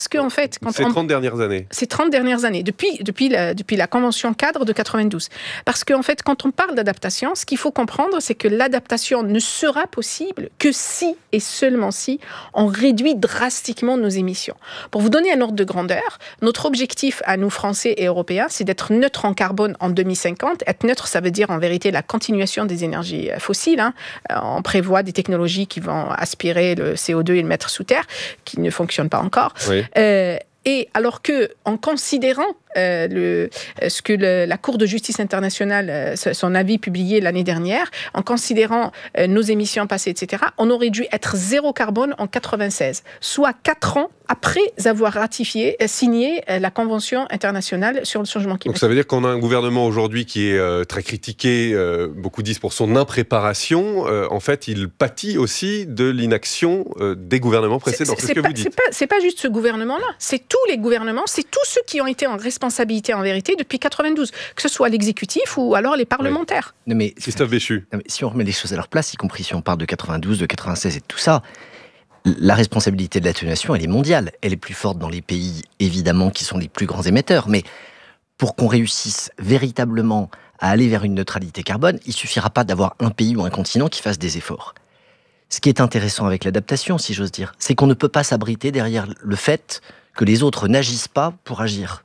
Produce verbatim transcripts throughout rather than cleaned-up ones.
Parce qu'en fait, quand ces on... trente dernières années. Ces trente dernières années, depuis, depuis, la, depuis la Convention cadre de quatre-vingt-douze. Parce qu'en fait, quand on parle d'adaptation, ce qu'il faut comprendre, c'est que l'adaptation ne sera possible que si et seulement si on réduit drastiquement nos émissions. Pour vous donner un ordre de grandeur, notre objectif à nous, Français et Européens, c'est d'être neutre en carbone en deux mille cinquante. Être neutre, ça veut dire en vérité la continuation des énergies fossiles. Hein. On prévoit des technologies qui vont aspirer le C O deux et le mettre sous terre, qui ne fonctionnent pas encore. Oui. Euh, et alors que, en considérant euh, le, ce que le, la Cour de justice internationale, euh, son avis publié l'année dernière, en considérant euh, nos émissions passées, et cetera, on aurait dû être zéro carbone en quatre-vingt-seize, soit quatre ans après avoir ratifié, euh, signé euh, la Convention internationale sur le changement climatique. Donc ça veut dire qu'on a un gouvernement aujourd'hui qui est euh, très critiqué, euh, beaucoup disent pour son impréparation. Euh, en fait, il pâtit aussi de l'inaction euh, des gouvernements précédents. C'est, c'est, c'est ce que pas, vous dites. C'est pas, c'est pas juste ce gouvernement-là, c'est tous les gouvernements, c'est tous ceux qui ont été en responsabilité en vérité depuis quatre-vingt-douze, que ce soit l'exécutif ou alors les parlementaires. Oui. Non mais, Christophe Béchu. Non mais si on remet les choses à leur place, y compris si on parle de quatre-vingt-douze, de quatre-vingt-seize et de tout ça, la responsabilité de l'atténuation, elle est mondiale. Elle est plus forte dans les pays, évidemment, qui sont les plus grands émetteurs. Mais pour qu'on réussisse véritablement à aller vers une neutralité carbone, il ne suffira pas d'avoir un pays ou un continent qui fasse des efforts. Ce qui est intéressant avec l'adaptation, si j'ose dire, c'est qu'on ne peut pas s'abriter derrière le fait que les autres n'agissent pas pour agir.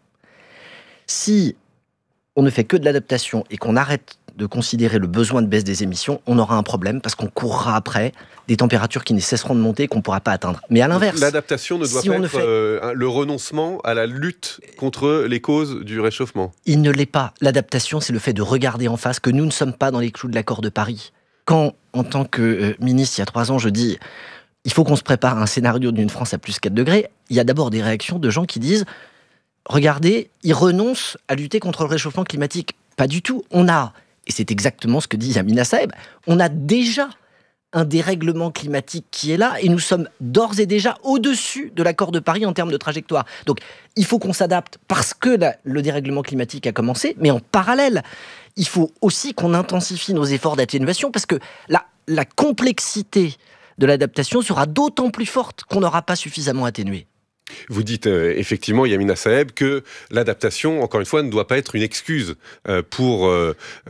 Si on ne fait que de l'adaptation et qu'on arrête de considérer le besoin de baisse des émissions, on aura un problème parce qu'on courra après des températures qui ne cesseront de monter et qu'on ne pourra pas atteindre. Mais à l'inverse... L'adaptation ne doit si pas être fait... euh, le renoncement à la lutte contre les causes du réchauffement. Il ne l'est pas. L'adaptation, c'est le fait de regarder en face que nous ne sommes pas dans les clous de l'accord de Paris. Quand, en tant que euh, ministre, il y a trois ans, je dis il faut qu'on se prépare à un scénario d'une France à plus quatre degrés, il y a d'abord des réactions de gens qui disent regardez, ils renoncent à lutter contre le réchauffement climatique. Pas du tout. On a, et c'est exactement ce que dit Yamina Saeb, on a déjà un dérèglement climatique qui est là et nous sommes d'ores et déjà au-dessus de l'accord de Paris en termes de trajectoire. Donc, il faut qu'on s'adapte parce que la, le dérèglement climatique a commencé, mais en parallèle, il faut aussi qu'on intensifie nos efforts d'atténuation parce que la, la complexité de l'adaptation sera d'autant plus forte qu'on n'aura pas suffisamment atténué. Vous dites euh, effectivement, Yamina Saeb, que l'adaptation, encore une fois, ne doit pas être une excuse euh, pour euh,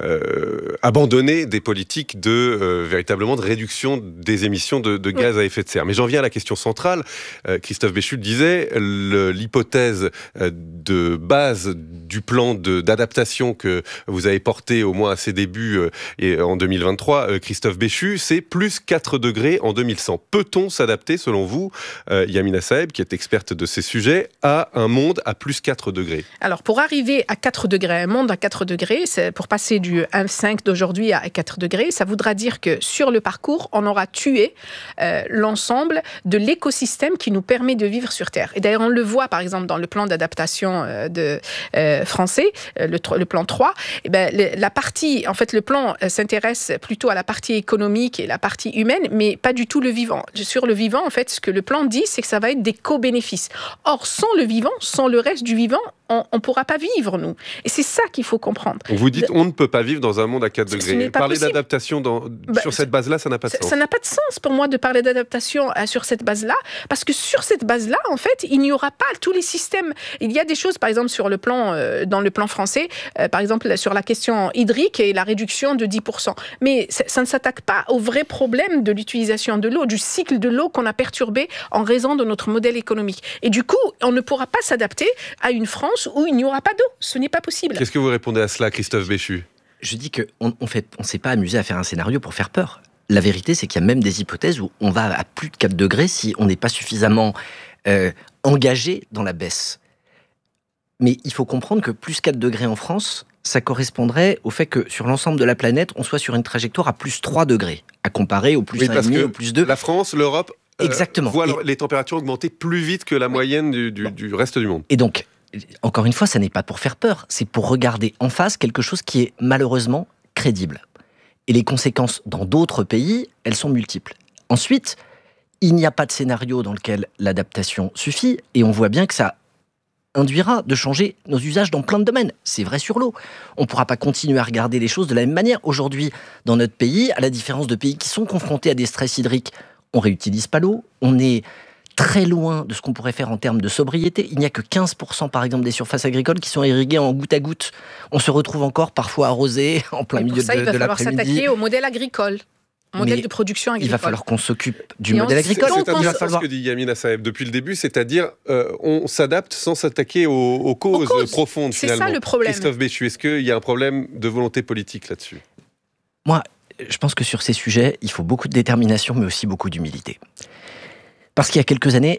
euh, abandonner des politiques de euh, véritablement de réduction des émissions de, de gaz à effet de serre. Mais j'en viens à la question centrale. Euh, Christophe Béchu le disait, le, l'hypothèse euh, de base du plan de, d'adaptation que vous avez porté au moins à ses débuts euh, et en deux mille vingt-trois, euh, Christophe Béchu, c'est plus quatre degrés en deux mille cent. Peut-on s'adapter, selon vous, euh, Yamina Saeb, qui est experte de ces sujets, à un monde à plus quatre degrés? Alors, pour arriver à quatre degrés, un monde à quatre degrés, c'est pour passer du un virgule cinq d'aujourd'hui à quatre degrés, ça voudra dire que sur le parcours, on aura tué euh, l'ensemble de l'écosystème qui nous permet de vivre sur Terre. Et d'ailleurs, on le voit, par exemple, dans le plan d'adaptation euh, de, euh, français, euh, le, le plan trois, et ben, le, la partie, en fait, le plan euh, s'intéresse plutôt à la partie économique et la partie humaine, mais pas du tout le vivant. Sur le vivant, en fait, ce que le plan dit, c'est que ça va être des co-bénéfices. Or, sans le vivant, sans le reste du vivant, on ne pourra pas vivre, nous. Et c'est ça qu'il faut comprendre. Vous dites, on ne peut pas vivre dans un monde à quatre degrés. Parler possible. d'adaptation dans, bah, sur cette base-là, ça n'a pas de sens. Ça n'a pas de sens pour moi de parler d'adaptation euh, sur cette base-là, parce que sur cette base-là, en fait, il n'y aura pas tous les systèmes. Il y a des choses, par exemple, sur le plan, euh, dans le plan français, euh, par exemple, sur la question hydrique et la réduction de dix pour cent. Mais ça, ça ne s'attaque pas au vrai problème de l'utilisation de l'eau, du cycle de l'eau qu'on a perturbé en raison de notre modèle économique. Et du coup, on ne pourra pas s'adapter à une France où il n'y aura pas d'eau. Ce n'est pas possible. Qu'est-ce que vous répondez à cela, Christophe Béchu ? Je dis qu'on on fait, on s'est pas amusé à faire un scénario pour faire peur. La vérité, c'est qu'il y a même des hypothèses où on va à plus de quatre degrés si on n'est pas suffisamment euh, engagé dans la baisse. Mais il faut comprendre que plus quatre degrés en France, ça correspondrait au fait que sur l'ensemble de la planète, on soit sur une trajectoire à plus trois degrés, à comparer au plus oui, un virgule cinq, au plus deux. La France, l'Europe, Exactement. Euh, voient et, les températures augmenter plus vite que la moyenne du, du, du reste du monde. Et donc, encore une fois, ça n'est pas pour faire peur, c'est pour regarder en face quelque chose qui est malheureusement crédible. Et les conséquences dans d'autres pays, elles sont multiples. Ensuite, il n'y a pas de scénario dans lequel l'adaptation suffit, et on voit bien que ça induira de changer nos usages dans plein de domaines. C'est vrai sur l'eau. On ne pourra pas continuer à regarder les choses de la même manière. Aujourd'hui, dans notre pays, à la différence de pays qui sont confrontés à des stress hydriques, on réutilise pas l'eau, on est très loin de ce qu'on pourrait faire en termes de sobriété. Il n'y a que quinze pour cent, par exemple, des surfaces agricoles qui sont irriguées en goutte à goutte. On se retrouve encore parfois arrosé en plein milieu ça, de, de l'après-midi. Il va falloir s'attaquer au modèle agricole. Modèle Mais de production agricole. Il va falloir qu'on s'occupe du Et modèle on, agricole. C'est on, il va falloir... ce que dit Yamina Saeb depuis le début, c'est-à-dire euh, on s'adapte sans s'attaquer aux, aux, causes, aux causes profondes c'est finalement. C'est ça le problème. Christophe Béchu, est-ce qu'il y a un problème de volonté politique là-dessus ? Moi, je pense que sur ces sujets, il faut beaucoup de détermination, mais aussi beaucoup d'humilité. Parce qu'il y a quelques années,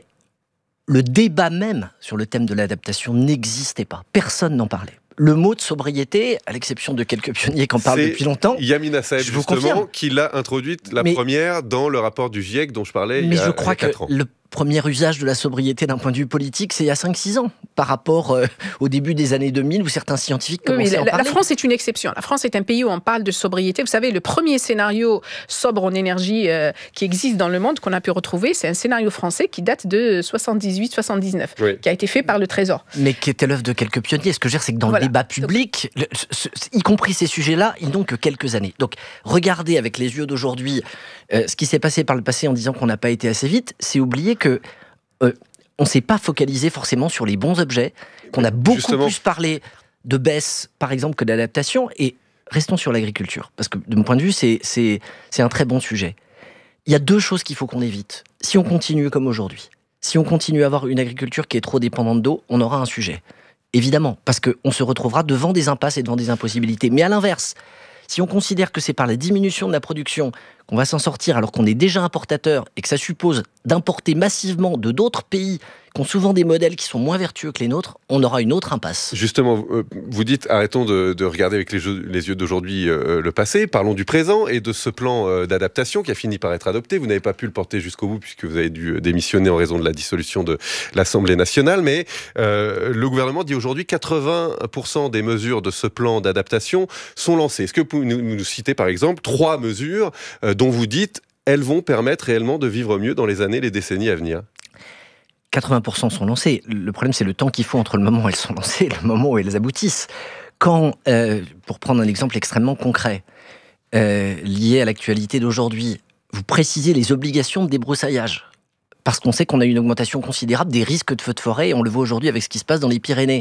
le débat même sur le thème de l'adaptation n'existait pas. Personne n'en parlait. Le mot de sobriété, à l'exception de quelques pionniers qui en parlent c'est depuis longtemps, Yamina Saeb, je vous justement, confirme. qui l'a introduite la mais, première dans le rapport du GIEC dont je parlais mais il y a, je crois il y a quatre que ans. Le premier usage de la sobriété d'un point de vue politique, c'est il y a cinq six ans, par rapport euh, au début des années deux mille, où certains scientifiques oui, commençaient la, à en la parler. La France est une exception. La France est un pays où on parle de sobriété. Vous savez, le premier scénario sobre en énergie euh, qui existe dans le monde, qu'on a pu retrouver, c'est un scénario français qui date de soixante-dix-huit soixante-dix-neuf, oui. qui a été fait par le Trésor. Mais qui était l'œuvre de quelques pionniers. Ce que je veux dire, c'est que dans voilà. le débat public, le, ce, y compris ces sujets-là, ils n'ont que quelques années. Donc, regardez avec les yeux d'aujourd'hui euh, ce qui s'est passé par le passé en disant qu'on n'a pas été assez vite, c'est oublier que Euh, on ne s'est pas focalisé forcément sur les bons objets, qu'on a beaucoup Justement. plus parlé de baisse, par exemple, que d'adaptation. Et restons sur l'agriculture, parce que de mon point de vue, c'est, c'est, c'est un très bon sujet. Il y a deux choses qu'il faut qu'on évite. Si on continue comme aujourd'hui, si on continue à avoir une agriculture qui est trop dépendante d'eau, on aura un sujet. Évidemment, parce qu'on se retrouvera devant des impasses et devant des impossibilités. Mais à l'inverse, si on considère que c'est par la diminution de la production qu'on va s'en sortir alors qu'on est déjà importateur et que ça suppose d'importer massivement de d'autres pays qui ont souvent des modèles qui sont moins vertueux que les nôtres, on aura une autre impasse. Justement, vous dites arrêtons de, de regarder avec les, jeux, les yeux d'aujourd'hui euh, le passé, parlons du présent et de ce plan euh, d'adaptation qui a fini par être adopté. Vous n'avez pas pu le porter jusqu'au bout puisque vous avez dû démissionner en raison de la dissolution de l'Assemblée nationale, mais euh, le gouvernement dit aujourd'hui que quatre-vingts pour cent des mesures de ce plan d'adaptation sont lancées. Est-ce que vous pouvez nous, nous citer par exemple trois mesures euh, dont vous dites elles vont permettre réellement de vivre mieux dans les années, les décennies à venir ? quatre-vingts pour cent sont lancées. Le problème, c'est le temps qu'il faut entre le moment où elles sont lancées et le moment où elles aboutissent. Quand, euh, pour prendre un exemple extrêmement concret, euh, lié à l'actualité d'aujourd'hui, vous précisez les obligations de débroussaillage. Parce qu'on sait qu'on a une augmentation considérable des risques de feux de forêt, et on le voit aujourd'hui avec ce qui se passe dans les Pyrénées.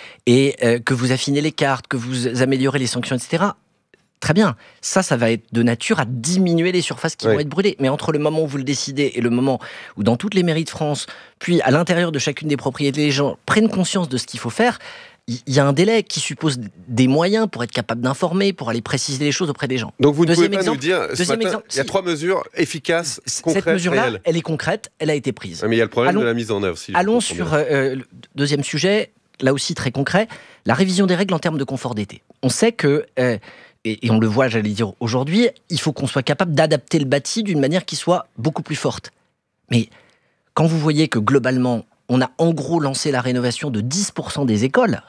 Et euh, que vous affinez les cartes, que vous améliorez les sanctions, et cetera. Très bien, ça, ça va être de nature à diminuer les surfaces qui oui. vont être brûlées. Mais entre le moment où vous le décidez et le moment où, dans toutes les mairies de France, puis à l'intérieur de chacune des propriétés, les gens prennent conscience de ce qu'il faut faire, il y a un délai qui suppose des moyens pour être capable d'informer, pour aller préciser les choses auprès des gens. Donc vous ne deuxième pouvez pas exemple, nous dire, ce matin, exemple, il y a si, trois mesures efficaces, concrètes, cette mesure-là, réelles. Elle est concrète, elle a été prise. Mais il y a le problème allons, de la mise en œuvre. Si allons sur euh, le deuxième sujet, là aussi très concret, la révision des règles en termes de confort d'été. On sait que... Euh, Et, et on le voit, j'allais dire, aujourd'hui, il faut qu'on soit capable d'adapter le bâti d'une manière qui soit beaucoup plus forte. Mais quand vous voyez que globalement, on a en gros lancé la rénovation de dix pour cent des écoles,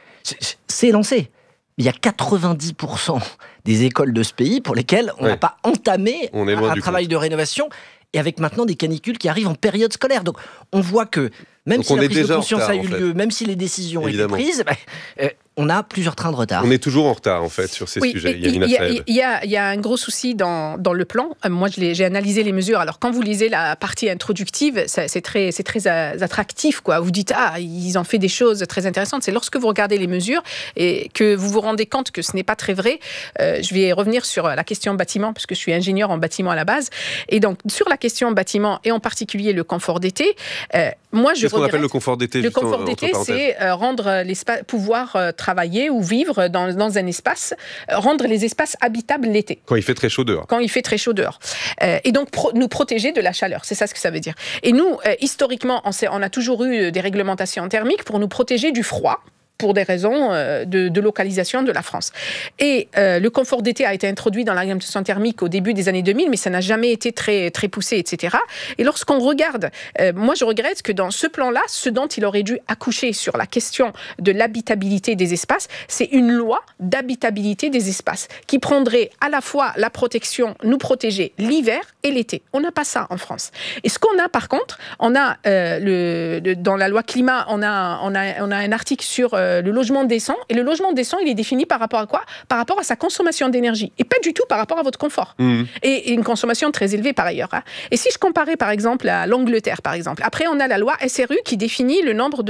c'est lancé. Il y a quatre-vingt-dix pour cent des écoles de ce pays pour lesquelles on n'a ouais. pas entamé un, un travail compte. de rénovation, et avec maintenant des canicules qui arrivent en période scolaire. Donc on voit que même Donc si la prise de conscience retard, a eu en fait. lieu, même si les décisions Évidemment. ont été prises, bah, euh, on a plusieurs trains de retard. On est toujours en retard, en fait, sur ces oui, sujets. Il y, y, y, y a un gros souci dans, dans le plan. Euh, moi, je j'ai analysé les mesures. Alors, quand vous lisez la partie introductive, ça, c'est très, c'est très attractif, quoi. Vous dites, ah, ils ont fait des choses très intéressantes. C'est lorsque vous regardez les mesures et que vous vous rendez compte que ce n'est pas très vrai. Euh, je vais revenir sur la question bâtiment, parce que je suis ingénieur en bâtiment à la base. Et donc, sur la question bâtiment, et en particulier le confort d'été, euh, moi, je Qu'est-ce qu'on appelle le confort d'été? Le confort d'été, c'est euh, rendre l'espace, pouvoir euh, travailler ou vivre dans, dans un espace, euh, rendre les espaces habitables l'été. Quand il fait très chaud dehors. Quand il fait très chaud dehors. Euh, et donc, pro- nous protéger de la chaleur, c'est ça ce que ça veut dire. Et nous, euh, historiquement, on, sait, on a toujours eu des réglementations thermiques pour nous protéger du froid, pour des raisons euh, de, de localisation de la France. Et euh, le confort d'été a été introduit dans la réglementation thermique au début des années deux mille, mais ça n'a jamais été très, très poussé, et cetera. Et lorsqu'on regarde, euh, moi je regrette que dans ce plan-là, ce dont il aurait dû accoucher sur la question de l'habitabilité des espaces, c'est une loi d'habitabilité des espaces qui prendrait à la fois la protection, nous protéger l'hiver et l'été. On n'a pas ça en France. Et ce qu'on a par contre, on a euh, le, de, dans la loi climat, on a, on a, on a un article sur euh, euh, le logement décent. Et le logement décent, il est défini par rapport à quoi ? Par rapport à sa consommation d'énergie. Et pas du tout par rapport à votre confort. Mmh. Et, et une consommation très élevée par ailleurs. Hein. Et si je comparais par exemple à l'Angleterre, par exemple, après on a la loi S R U qui définit le nombre de